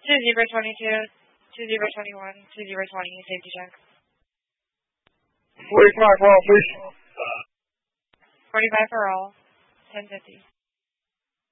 2022, 2021, 2020, safety check. 45 for all, please. 45 for all, 1050.